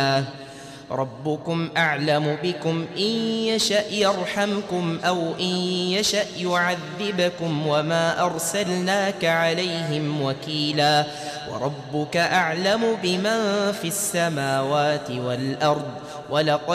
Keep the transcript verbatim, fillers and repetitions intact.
ربكم أعلم بكم إن يشأ يرحمكم أو إن يشأ يعذبكم وما أرسلناك عليهم وكيلا وربك أعلم بمن في السماوات والأرض ولقد